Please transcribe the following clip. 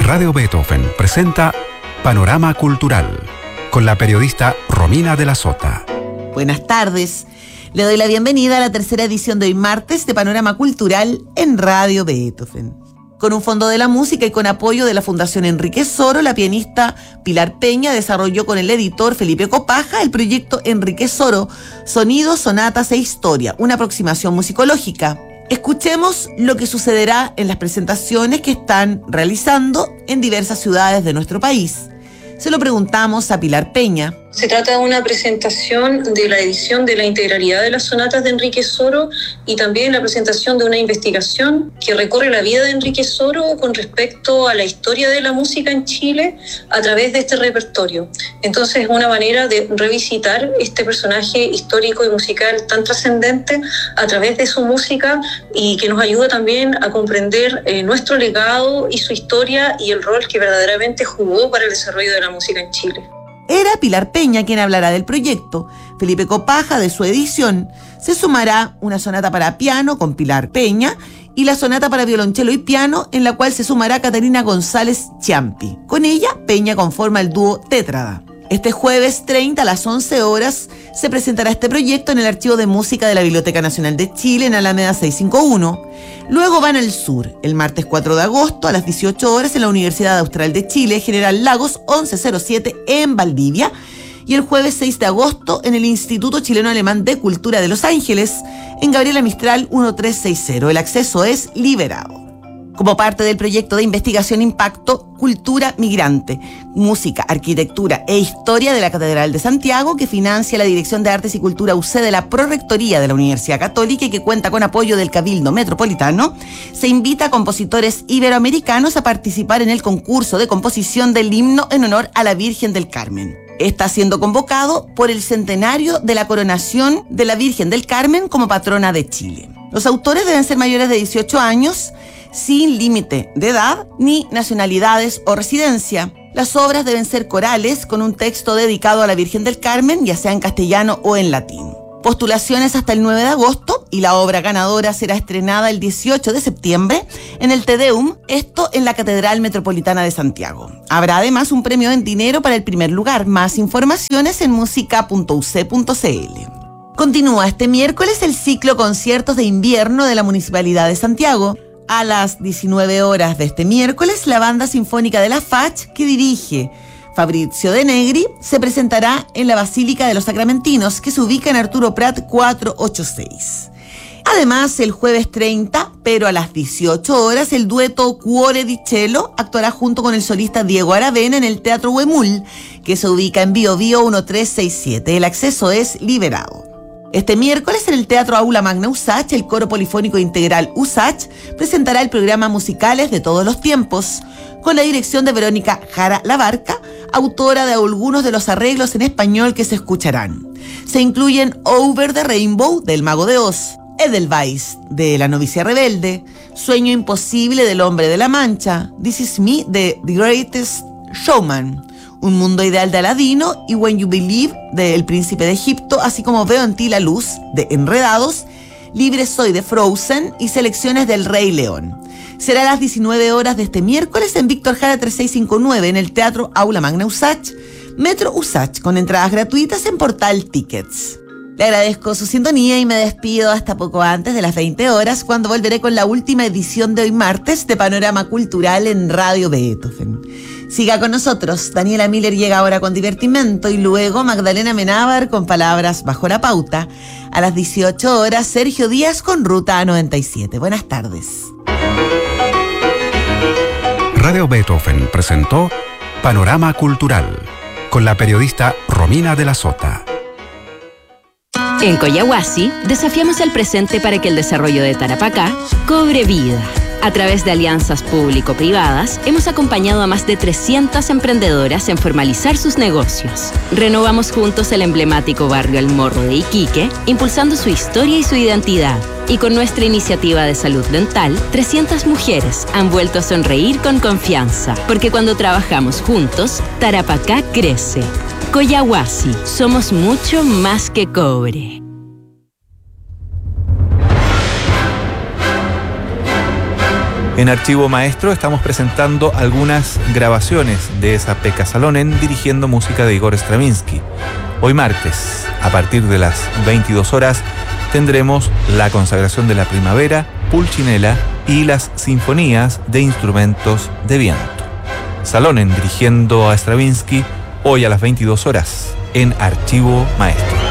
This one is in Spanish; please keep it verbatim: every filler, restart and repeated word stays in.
Radio Beethoven presenta Panorama Cultural con la periodista Romina de la Sota. Buenas tardes. Le doy la bienvenida a la tercera edición de hoy martes de Panorama Cultural en Radio Beethoven. Con un fondo de la música y con apoyo de la Fundación Enrique Soro, la pianista Pilar Peña desarrolló con el editor Felipe Copaja el proyecto Enrique Soro, Sonidos, Sonatas e Historia, una aproximación musicológica. Escuchemos lo que sucederá en las presentaciones que están realizando en diversas ciudades de nuestro país. Se lo preguntamos a Pilar Peña. Se trata de una presentación de la edición de la integralidad de las sonatas de Enrique Soro y también la presentación de una investigación que recorre la vida de Enrique Soro con respecto a la historia de la música en Chile a través de este repertorio. Entonces es una manera de revisitar este personaje histórico y musical tan trascendente a través de su música y que nos ayuda también a comprender eh, nuestro legado y su historia y el rol que verdaderamente jugó para el desarrollo de la música en Chile. Era Pilar Peña quien hablará del proyecto. Felipe Copaja, de su edición, se sumará una sonata para piano con Pilar Peña y la sonata para violonchelo y piano, en la cual se sumará Caterina González Chiampi. Con ella, Peña conforma el dúo Tétrada. Este jueves treinta a las once horas se presentará este proyecto en el Archivo de Música de la Biblioteca Nacional de Chile en Alameda seiscientos cincuenta y uno. Luego van al sur, el martes cuatro de agosto a las dieciocho horas en la Universidad Austral de Chile, General Lagos once cero siete en Valdivia. Y el jueves seis de agosto en el Instituto Chileno Alemán de Cultura de Los Ángeles, en Gabriela Mistral trece sesenta. El acceso es liberado. Como parte del proyecto de investigación Impacto, Cultura Migrante, Música, Arquitectura e Historia de la Catedral de Santiago, que financia la Dirección de Artes y Cultura U C de la Prorrectoría de la Universidad Católica y que cuenta con apoyo del Cabildo Metropolitano, se invita a compositores iberoamericanos a participar en el concurso de composición del himno en honor a la Virgen del Carmen. Está siendo convocado por el centenario de la coronación de la Virgen del Carmen como patrona de Chile. Los autores deben ser mayores de dieciocho años, sin límite de edad, ni nacionalidades o residencia. Las obras deben ser corales, con un texto dedicado a la Virgen del Carmen, ya sea en castellano o en latín. Postulaciones hasta el nueve de agosto y la obra ganadora será estrenada el dieciocho de septiembre en el Te Deum, esto en la Catedral Metropolitana de Santiago. Habrá además un premio en dinero para el primer lugar. Más informaciones en música punto u ce punto ce ele. Continúa este miércoles el ciclo Conciertos de Invierno de la Municipalidad de Santiago. A las diecinueve horas de este miércoles, la Banda Sinfónica de la F A C, que dirige Fabrizio De Negri, se presentará en la Basílica de los Sacramentinos, que se ubica en Arturo Prat cuatrocientos ochenta y seis. Además, el jueves treinta, pero a las dieciocho horas, el dueto Cuore di Cielo actuará junto con el solista Diego Aravena en el Teatro Huemul, que se ubica en Bio Bio trece sesenta y siete. El acceso es liberado. Este miércoles en el Teatro Aula Magna USACH, el Coro Polifónico Integral USACH presentará el programa Musicales de Todos los Tiempos, con la dirección de Verónica Jara Labarca, autora de algunos de los arreglos en español que se escucharán. Se incluyen Over the Rainbow, del Mago de Oz, Edelweiss, de La Novicia Rebelde, Sueño Imposible, del Hombre de la Mancha, This Is Me, de The Greatest Showman, Un Mundo Ideal, de Aladino, y When You Believe, de El Príncipe de Egipto, así como Veo en ti la luz, de Enredados, Libre Soy, de Frozen, y selecciones del Rey León. Será a las diecinueve horas de este miércoles en Víctor Jara trece sesenta y nueve en el Teatro Aula Magna USACH, Metro USACH, con entradas gratuitas en Portal Tickets. Le agradezco su sintonía y me despido hasta poco antes de las veinte horas, cuando volveré con la última edición de hoy martes de Panorama Cultural en Radio Beethoven. Siga con nosotros. Daniela Miller llega ahora con Divertimento y luego Magdalena Menábar con Palabras bajo la pauta. A las dieciocho horas, Sergio Díaz con Ruta noventa y siete. Buenas tardes. Radio Beethoven presentó Panorama Cultural con la periodista Romina de la Sota. En Coyahuasi desafiamos el presente para que el desarrollo de Tarapacá cobre vida. A través de alianzas público-privadas, hemos acompañado a más de trescientas emprendedoras en formalizar sus negocios. Renovamos juntos el emblemático barrio El Morro de Iquique, impulsando su historia y su identidad. Y con nuestra iniciativa de salud dental, trescientas mujeres han vuelto a sonreír con confianza. Porque cuando trabajamos juntos, Tarapacá crece. Coyahuasi, somos mucho más que cobre. En Archivo Maestro estamos presentando algunas grabaciones de esa Pekka Salonen dirigiendo música de Igor Stravinsky. Hoy martes, a partir de las veintidós horas, tendremos la consagración de la primavera, Pulcinella y las sinfonías de instrumentos de viento. Salonen dirigiendo a Stravinsky hoy a las veintidós horas en Archivo Maestro.